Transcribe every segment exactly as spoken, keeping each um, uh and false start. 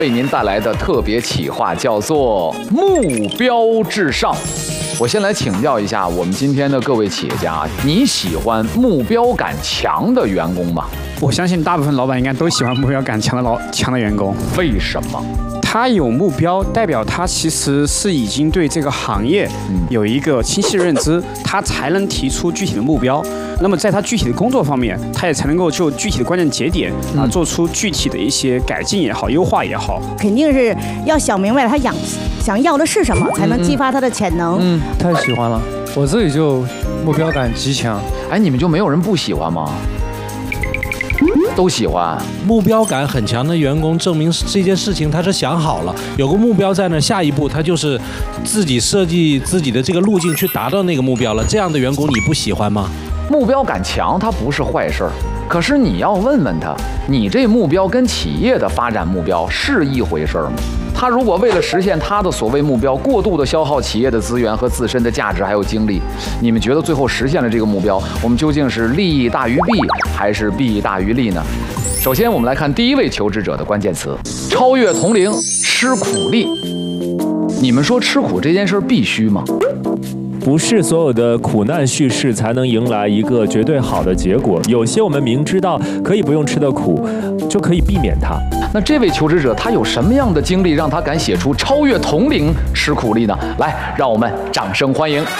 为您带来的特别企划叫做目标至上。我先来请教一下我们今天的各位企业家，你喜欢目标感强的员工吗？ 我相信大部分老板应该都喜欢目标感强的老强的员工。 为什么？ 他有目标，代表他其实是已经对这个行业有一个清晰的认知，他才能提出具体的目标。那么在他具体的工作方面，他也才能够就具体的关键节点啊，做出具体的一些改进也好，优化也好。 肯定是要想明白了他想想要的是什么，才能激发他的潜能。 嗯，太喜欢了，我自己就目标感极强。 哎，你们就没有人不喜欢吗？都喜欢。 目标感很强的员工，证明这件事情他是想好了，有个目标在那，下一步他就是自己设计自己的这个路径去达到那个目标了。这样的员工你不喜欢吗？ 目标感强，它不是坏事儿，可是你要问问他，你这目标跟企业的发展目标是一回事儿吗？他如果为了实现他的所谓目标，过度的消耗企业的资源和自身的价值还有精力，你们觉得最后实现了这个目标，我们究竟是利益大于弊，还是弊大于利呢？首先，我们来看第一位求职者的关键词：超越同龄，吃苦力。你们说吃苦这件事儿必须吗？ 不是所有的苦难叙事才能迎来一个绝对好的结果，有些我们明知道可以不用吃的苦，就可以避免它。 那这位求职者他有什么样的经历让他敢写出超越同龄吃苦力呢？来，让我们掌声欢迎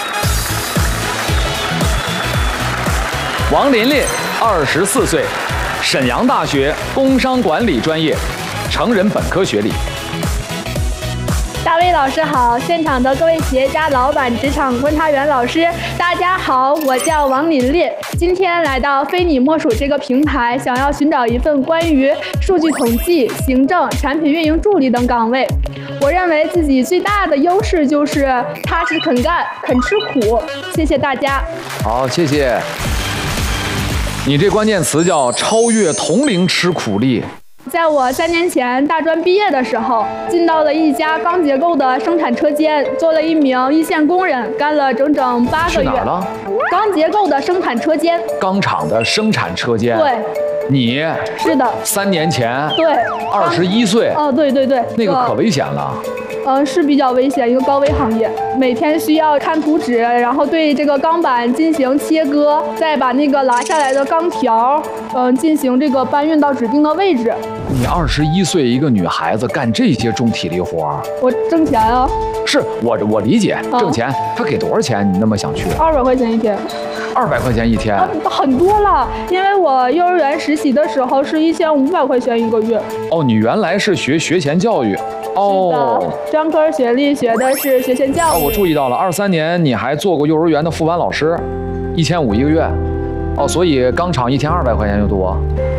王琳琳，二十四岁，沈阳大学工商管理专业，成人本科学历。 大卫老师好，现场的各位企业家、老板、职场观察员老师，大家好，我叫王琳琳，今天来到非你莫属这个平台，想要寻找一份关于数据统计、行政、产品运营助理等岗位。我认为自己最大的优势就是踏实肯干、肯吃苦。谢谢大家。 好，谢谢。你这关键词叫超越同龄吃苦力。 在我三年前大专毕业的时候，进到了一家钢结构的生产车间，做了一名一线工人，干了整整八个月。 去哪儿了？ 钢结构的生产车间。 钢厂的生产车间。 对。 你是的。 三年前。 对。 二十一岁。 哦，对对对。 那个可危险了。 嗯，是比较危险，一个高危行业，每天需要看图纸，然后对这个钢板进行切割，再把那个拉下来的钢条，嗯，进行这个搬运到指定的位置。 你二十一岁一个女孩子干这些重体力活儿， 我挣钱啊。 是我我理解，挣钱，他给多少钱？你那么想去？ 二百块钱一天。 二百块钱一天、 啊，很多了。因为我幼儿园实习的时候是一千五百块钱一个月。 哦，你原来是学学前教育。哦， 专科学历学的是学前教育。 哦，我注意到了，二三年你还做过幼儿园的副班老师，一千五一个月。哦，所以钢厂一天二百块钱就多。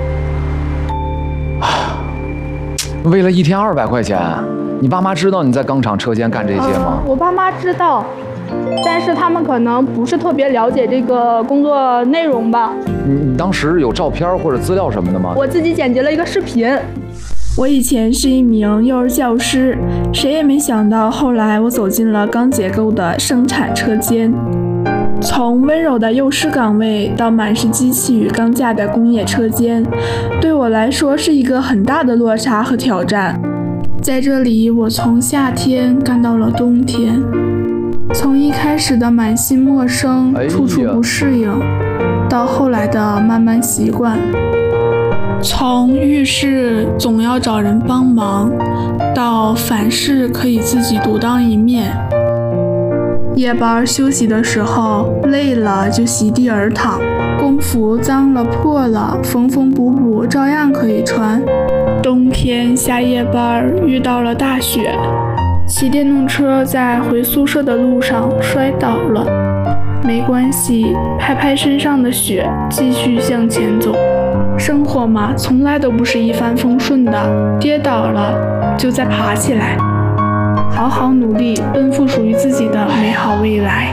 啊，为了一天二百块钱，你爸妈知道你在钢厂车间干这些吗？ 呃、我爸妈知道，但是他们可能不是特别了解这个工作内容吧。 你你当时有照片或者资料什么的吗？ 我自己剪辑了一个视频。 我以前是一名幼儿教师，谁也没想到后来我走进了钢结构的生产车间。从温柔的幼师岗位到满是机器与钢架的工业车间，对我来说是一个很大的落差和挑战。在这里，我从夏天干到了冬天，从一开始的满心陌生、处处不适应，到后来的慢慢习惯。从遇事总要找人帮忙，到凡事可以自己独当一面。夜班休息的时候，累了就席地而躺，工服脏了破了，缝缝补补照样可以穿。冬天下夜班遇到了大雪，骑电动车在回宿舍的路上摔倒了，没关系，拍拍身上的雪，继续向前走。生活嘛，从来都不是一帆风顺的，跌倒了就再爬起来，好好努力，奔赴属于自己的美好未来。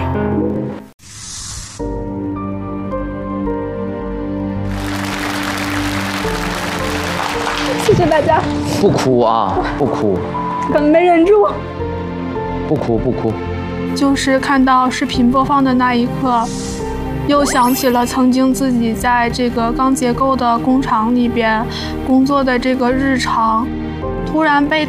谢谢大家。 不哭啊，不哭。 可能没忍住。 不哭不哭。 就是看到视频播放的那一刻，又想起了曾经自己在这个钢结构的工厂里边工作的这个日常， 突然被